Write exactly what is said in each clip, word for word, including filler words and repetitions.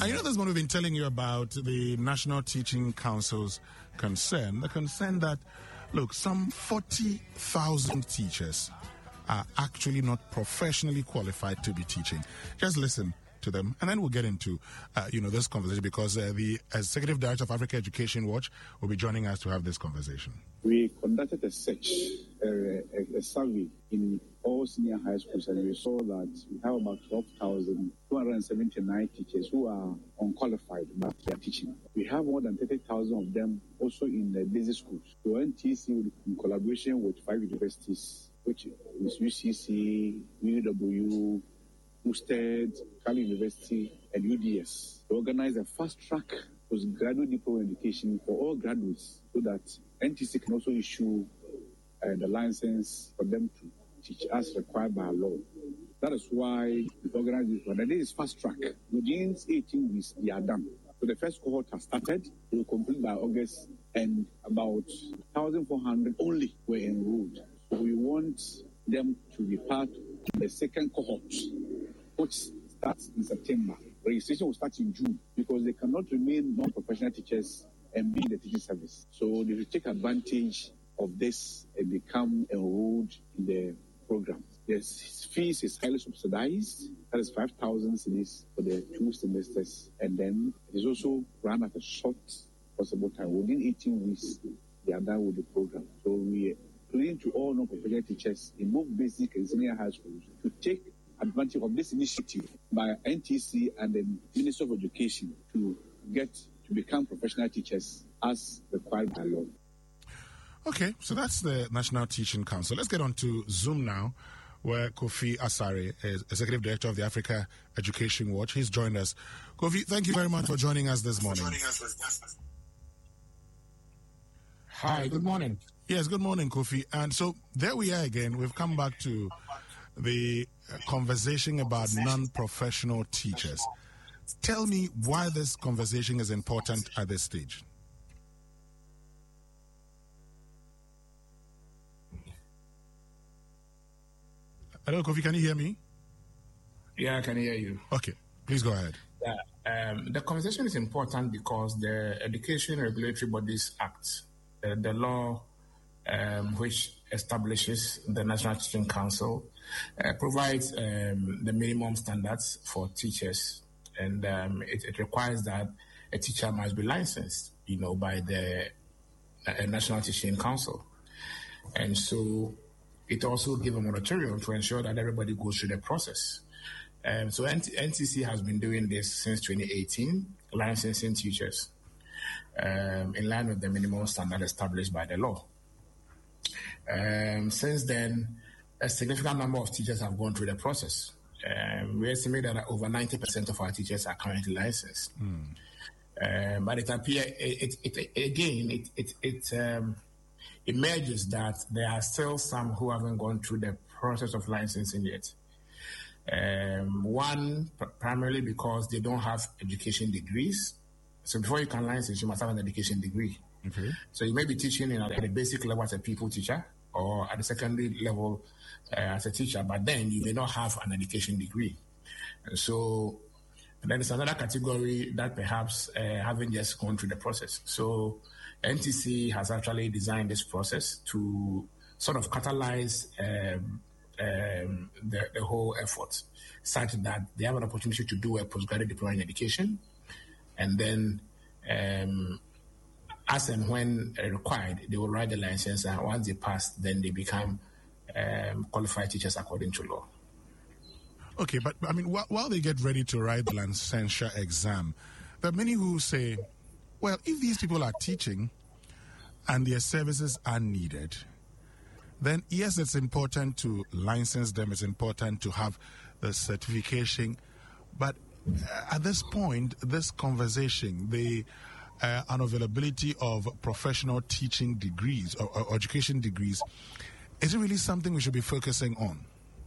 I know this one we've been telling you about the National Teaching Council's concern, the concern that, look, some forty thousand teachers are actually not professionally qualified to be teaching. Just listen to them, and then we'll get into, uh, you know, this conversation, because uh, the Executive Director of Africa Education Watch will be joining us to have this conversation. We conducted a search, uh, a, a survey in all senior high schools, and we saw that we have about twelve thousand two hundred seventy-nine teachers who are unqualified but they are teaching. We have more than thirty thousand of them also in the basic schools. So N T C, in collaboration with five universities, which is U C C, U W, Usted, Kali University, and U D S, to organize a fast-track postgraduate diploma education for all graduates, so that N T C can also issue uh, the license for them to teach as required by law. That is why we organize this one. And this is fast-track. Within eighteen weeks, they are done. So the first cohort has started. They will complete by August, and about one thousand four hundred only were enrolled. So we want them to be part of the second cohort, which starts in September. Registration will start in June, because they cannot remain non-professional teachers and be in the teaching service. So they will take advantage of this and become enrolled in the program. The fees is highly subsidized. That is five thousand cedis for the two semesters. And then it is also run at a short possible time. Within eighteen weeks, they are done with the program. So we appeal to all non-professional teachers in both basic and senior high schools to take advantage of this initiative by N T C and the Ministry of Education to get to become professional teachers as required by law. Okay, so that's the National Teaching Council. Let's get on to Zoom now, where Kofi Asare is Executive Director of the Africa Education Watch. He's joined us. Kofi, thank you very much for joining us this morning. Hi, good morning. Yes, good morning, Kofi. And so there we are again. We've come back to the conversation about non-professional teachers. Tell me why this conversation is important at this stage. Hello, Kofi, can you hear me? Yeah, I can hear you. Okay, please go ahead. Yeah, um, the conversation is important because the Education Regulatory Bodies Act, uh, the law um, which establishes the National Teaching Council, uh, provides um, the minimum standards for teachers, and um, it, it requires that a teacher must be licensed, you know, by the uh, National Teaching Council, and so it also gives a moratorium to ensure that everybody goes through the process. Um, so N T C has been doing this since twenty eighteen, licensing teachers um, in line with the minimum standard established by the law. Um, since then, a significant number of teachers have gone through the process. Um, we estimate that over ninety percent of our teachers are currently licensed. Mm. Um, but it appears, it, it, it, again, it, it, it um, emerges that there are still some who haven't gone through the process of licensing yet. Um, one, pr- primarily because they don't have education degrees. So before you can license, you must have an education degree. Okay. So you may be teaching in, at the basic level as a people teacher or at the secondary level uh, as a teacher, but then you may not have an education degree. And so and then there's another category that perhaps uh, haven't just gone through the process. So N T C has actually designed this process to sort of catalyze um, um, the, the whole effort, such that they have an opportunity to do a postgraduate diploma in education, and then um, as and when required, they will write the license, and once they pass, then they become um, qualified teachers according to law. Okay, but I mean, wh- while they get ready to write the licensure exam, there are many who say, well, if these people are teaching and their services are needed, then yes, it's important to license them, it's important to have the certification, but at this point, this conversation, the uh, unavailability of professional teaching degrees or, or education degrees, is it really something we should be focusing on?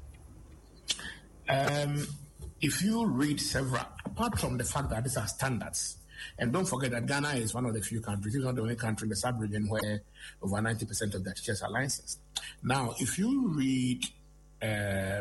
Um, if you read several, apart from the fact that these are standards, and don't forget that Ghana is one of the few countries, it's not the only country in the sub-region where over ninety percent of the teachers are licensed. Now, if you read um,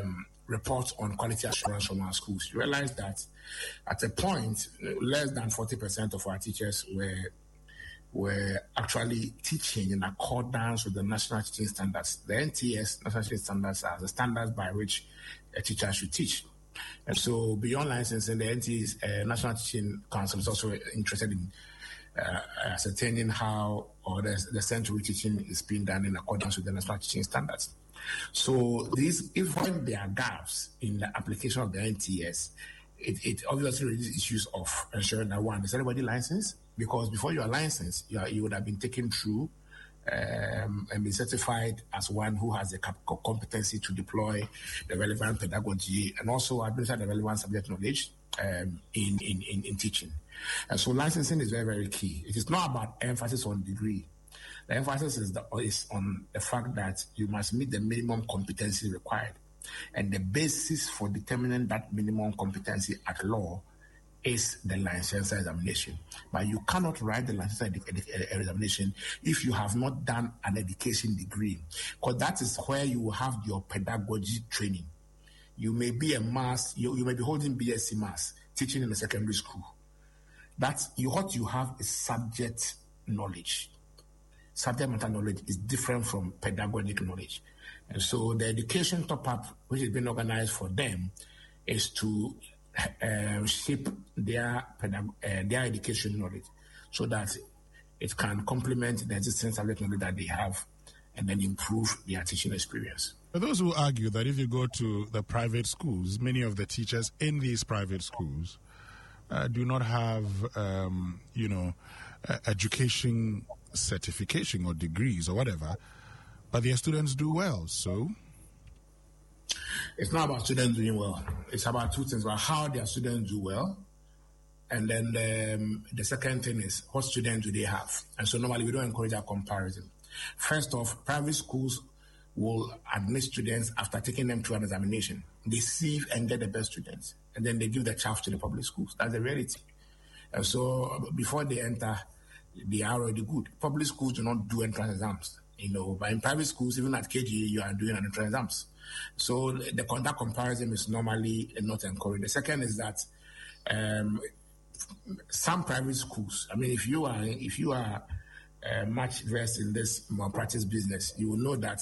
reports on quality assurance from our schools, you realize that at a point, less than forty percent of our teachers were were actually teaching in accordance with the national teaching standards. The N T S, national teaching standards, are the standards by which a teacher should teach. And so beyond licensing, the N T S, uh, National Teaching Council, is also interested in uh, ascertaining how or the, the extent to which teaching is being done in accordance with the national teaching standards. So these, if when there are gaps in the application of the N T S, it, it obviously raises issues of ensuring that, one, is everybody licensed? Because before you are licensed, you, are, you would have been taken through um, and been certified as one who has the cap- competency to deploy the relevant pedagogy and also administer the relevant subject knowledge um, in, in, in, in teaching. And so licensing is very, very key. It is not about emphasis on degree. The emphasis is, the, is on the fact that you must meet the minimum competency required. And the basis for determining that minimum competency at law is the licensure examination. But you cannot write the licensure ed- ed- examination if you have not done an education degree, because that is where you will have your pedagogy training. You may be a mass, you, you may be holding B S c mass, teaching in a secondary school. That's you, what you have is subject knowledge. Subject matter knowledge is different from pedagogic knowledge. And so the education top-up, which is being organized for them, is to uh, shape their, pedag- uh, their education knowledge so that it can complement the existing subject knowledge that they have and then improve their teaching experience. For those who argue that if you go to the private schools, many of the teachers in these private schools uh, do not have, um, you know, uh, education certification or degrees or whatever, but their students do well, so? It's not about students doing well. It's about two things, about how their students do well, and then the, um, the second thing is what students do they have. And so normally we don't encourage a comparison. First off, private schools will admit students after taking them through an examination. They sieve and get the best students, and then they give the chaff to the public schools. That's the reality. And so before they enter, they are already good. Public schools do not do entrance exams, you know, but in private schools, even at K G A, you are doing an entrance exams. So the contact comparison is normally not encouraged. The second is that um, some private schools, I mean, if you are if you are uh, much versed in this malpractice business, you will know that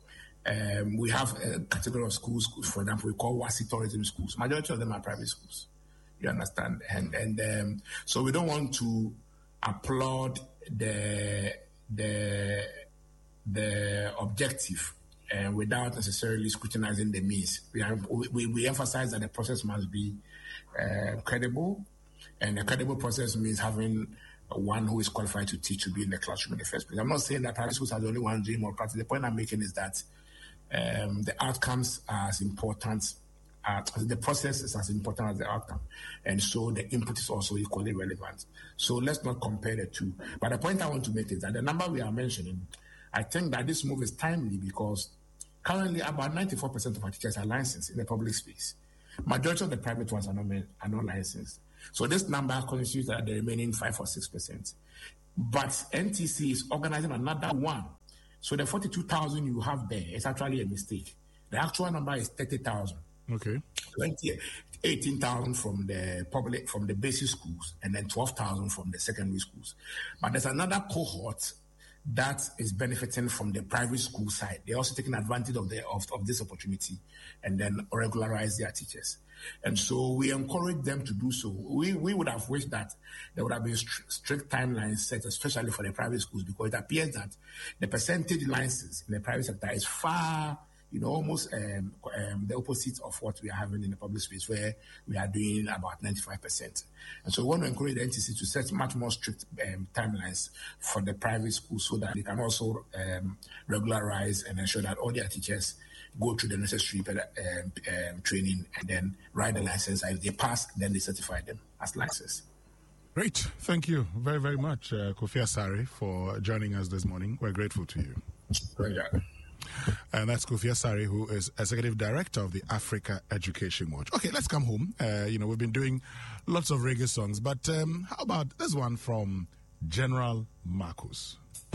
um, we have a category of schools, for example, we call WASI tourism schools. Majority of them are private schools. You understand? And and um, so we don't want to applaud the the the objective uh, without necessarily scrutinizing the means. We, are, we we emphasize that the process must be uh, credible, and a credible process means having one who is qualified to teach to be in the classroom in the first place. I'm not saying that private schools are the only ones doing more practice. The point I'm making is that um, the outcomes are as important. Uh, the process is as important as the outcome. And so the input is also equally relevant. So let's not compare the two. But the point I want to make is that the number we are mentioning, I think that this move is timely because currently about ninety-four percent of our teachers are licensed in the public space. Majority of the private ones are not, are not licensed. So this number constitutes the remaining five or six percent. But N T C is organizing another one. So the forty-two thousand you have there is actually a mistake. The actual number is thirty thousand. Okay. twenty, eighteen thousand from the public, from the basic schools, and then twelve thousand from the secondary schools. But there's another cohort that is benefiting from the private school side. They're also taking advantage of the of, of this opportunity and then regularize their teachers. And so we encourage them to do so. We we would have wished that there would have been strict, strict timelines set, especially for the private schools, because it appears that the percentage license in the private sector is far, you know, almost um, um, the opposite of what we are having in the public space, where we are doing about ninety-five percent. And so we want to encourage the N T C to set much more strict um, timelines for the private schools so that they can also um, regularize and ensure that all their teachers go through the necessary um, um, training and then write the license. If they pass, then they certify them as licensed. Great. Thank you very, very much, uh, Kofi Asare, for joining us this morning. We're grateful to you. Yeah. And that's Kofi Asare, who is Executive Director of the Africa Education Watch. Okay, let's come home. Uh, you know, we've been doing lots of reggae songs, but um, how about this one from General Marcus?